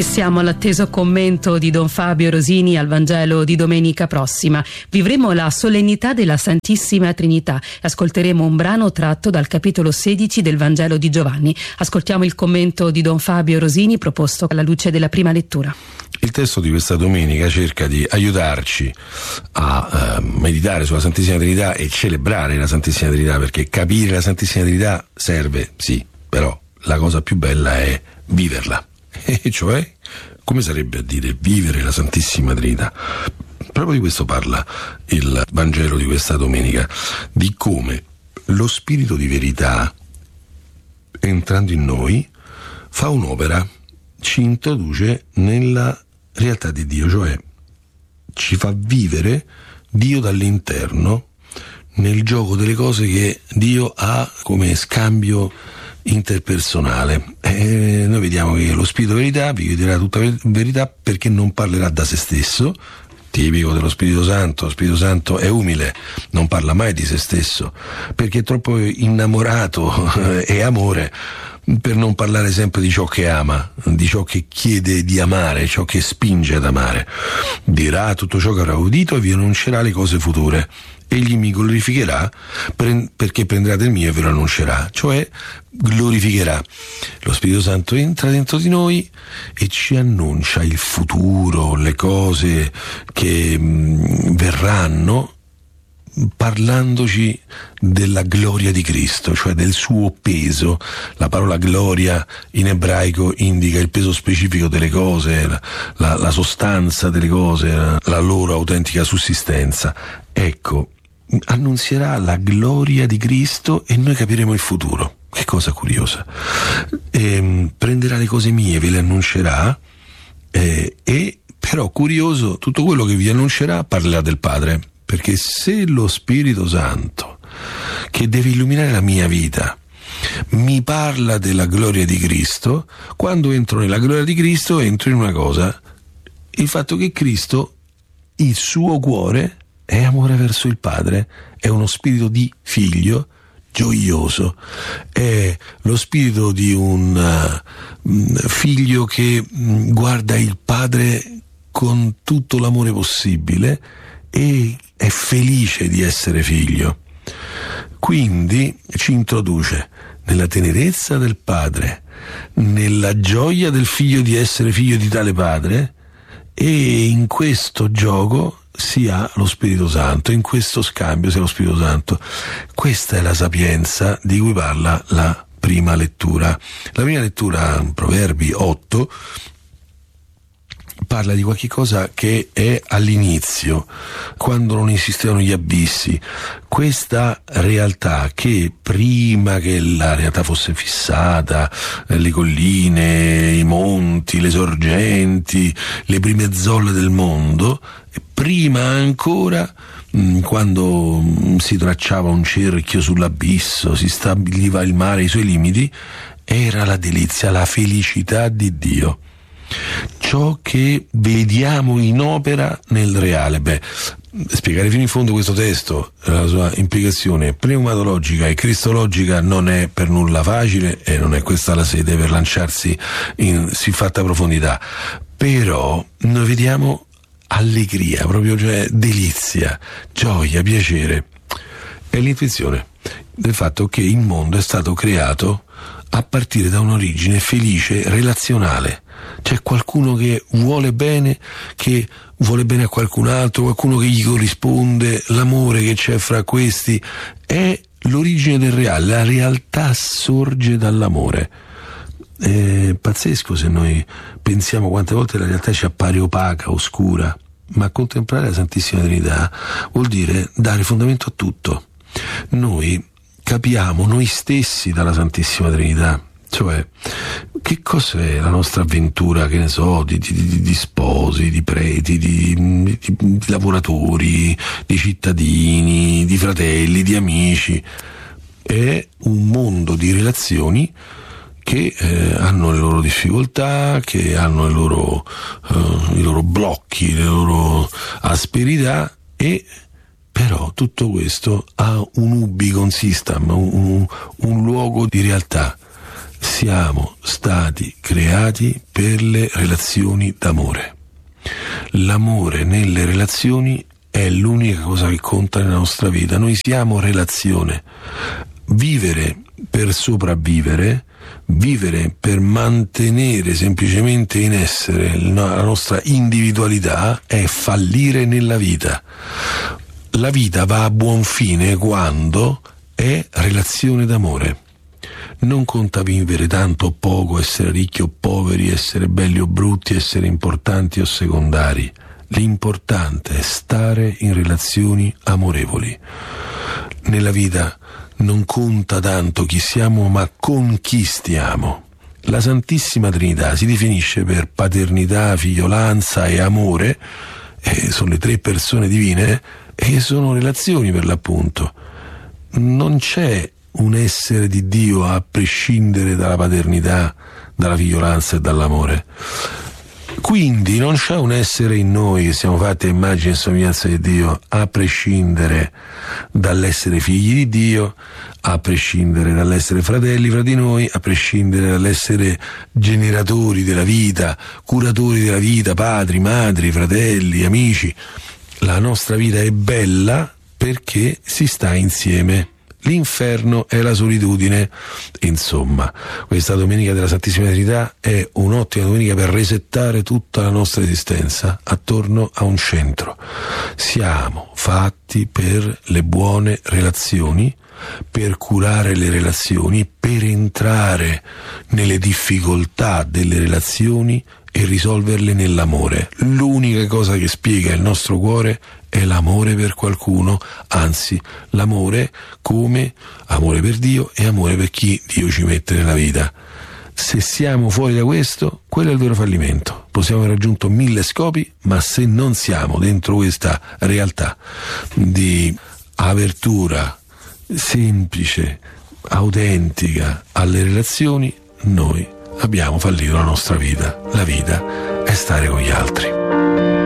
E siamo all'atteso commento di Don Fabio Rosini al Vangelo di domenica prossima. Vivremo la solennità della Santissima Trinità. Ascolteremo un brano tratto dal capitolo 16 del Vangelo di Giovanni. Ascoltiamo il commento di Don Fabio Rosini proposto alla luce della prima lettura. Il testo di questa domenica cerca di aiutarci a meditare sulla Santissima Trinità e celebrare la Santissima Trinità, perché capire la Santissima Trinità serve, sì, però la cosa più bella è viverla. E cioè, come sarebbe a dire vivere la Santissima Trinità? Proprio di questo parla il Vangelo di questa domenica, di come lo Spirito di verità, entrando in noi, fa un'opera, ci introduce nella realtà di Dio, cioè ci fa vivere Dio dall'interno nel gioco delle cose che Dio ha come scambio interpersonale. Noi vediamo che lo Spirito Verità vi dirà tutta verità, perché non parlerà da se stesso, tipico dello Spirito Santo. Lo Spirito Santo è umile, non parla mai di se stesso, perché è troppo innamorato e amore per non parlare sempre di ciò che ama, di ciò che chiede di amare, ciò che spinge ad amare. Dirà tutto ciò che avrà udito e vi annuncerà le cose future. Egli mi glorificherà perché prenderà del mio e ve lo annuncerà, cioè glorificherà. Lo Spirito Santo entra dentro di noi e ci annuncia il futuro, le cose che verranno, parlandoci della gloria di Cristo, cioè del suo peso. La parola gloria in ebraico indica il peso specifico delle cose, la sostanza delle cose, la loro autentica sussistenza. Ecco, annunzierà la gloria di Cristo e noi capiremo il futuro. Che cosa curiosa. Prenderà le cose mie, ve le annuncerà, e però curioso, tutto quello che vi annuncerà parlerà del Padre, perché se lo Spirito Santo, che deve illuminare la mia vita, mi parla della gloria di Cristo, quando entro nella gloria di Cristo entro in una cosa: il fatto che Cristo, il suo cuore è amore verso il Padre, è uno spirito di figlio gioioso, è lo spirito di un figlio che guarda il Padre con tutto l'amore possibile e è felice di essere figlio. Quindi ci introduce nella tenerezza del Padre, nella gioia del figlio di essere figlio di tale Padre, e in questo gioco si ha lo Spirito Santo, in questo scambio si ha lo Spirito Santo. Questa è la sapienza di cui parla la prima lettura. La prima lettura, Proverbi 8, parla di qualche cosa che è all'inizio, quando non esistevano gli abissi. Questa realtà che prima che la realtà fosse fissata, le colline, i monti, le sorgenti, le prime zolle del mondo, prima ancora, quando si tracciava un cerchio sull'abisso, si stabiliva il mare, i suoi limiti, era la delizia, la felicità di Dio. Ciò che vediamo in opera nel reale. Spiegare fino in fondo questo testo, la sua implicazione pneumatologica e cristologica, non è per nulla facile, e non è questa la sede per lanciarsi in siffatta profondità. Però noi vediamo allegria, proprio, cioè delizia, gioia, piacere. È l'intuizione del fatto che il mondo è stato creato a partire da un'origine felice, relazionale. C'è qualcuno che vuole bene a qualcun altro, qualcuno che gli corrisponde, l'amore che c'è fra questi è l'origine del reale. La realtà sorge dall'amore. È pazzesco se noi pensiamo quante volte la realtà ci appare opaca, oscura, ma contemplare la Santissima Trinità vuol dire dare fondamento a tutto. Noi capiamo noi stessi dalla Santissima Trinità. Cioè, che cos'è la nostra avventura, che ne so, di sposi, di preti, di lavoratori, di cittadini, di fratelli, di amici? È un mondo di relazioni che hanno le loro difficoltà, che hanno i loro blocchi, le loro asperità, e però tutto questo ha un ubi consistem, un luogo di realtà. siamo stati creati per le relazioni d'amore. L'amore nelle relazioni è l'unica cosa che conta nella nostra vita. Noi siamo relazione. Vivere per sopravvivere, vivere per mantenere semplicemente in essere la nostra individualità è fallire nella vita. La vita va a buon fine quando è relazione d'amore. Non conta vivere tanto o poco, essere ricchi o poveri, essere belli o brutti, essere importanti o secondari. L'importante è stare in relazioni amorevoli. Nella vita non conta tanto chi siamo, ma con chi stiamo. La Santissima Trinità si definisce per paternità, figliolanza e amore, sono le tre persone divine, e sono relazioni per l'appunto. Non c'è un essere di Dio a prescindere dalla paternità, dalla figliolanza e dall'amore. Quindi non c'è un essere in noi che siamo fatti a immagine e somiglianza di Dio a prescindere dall'essere figli di Dio, a prescindere dall'essere fratelli fra di noi, a prescindere dall'essere generatori della vita, curatori della vita, padri, madri, fratelli, amici. La nostra vita è bella perché si sta insieme. L'inferno è la solitudine. Insomma, questa Domenica della Santissima Trinità è un'ottima domenica per resettare tutta la nostra esistenza attorno a un centro. Siamo fatti per le buone relazioni, per curare le relazioni, per entrare nelle difficoltà delle relazioni e risolverle nell'amore. L'unica cosa che spiega il nostro cuore è l'amore per qualcuno, anzi l'amore come amore per Dio e amore per chi Dio ci mette nella vita. Se siamo fuori da questo, quello è il vero fallimento. Possiamo aver raggiunto 1000 scopi, ma se non siamo dentro questa realtà di apertura semplice, autentica alle relazioni, noi abbiamo fallito la nostra vita. La vita è stare con gli altri.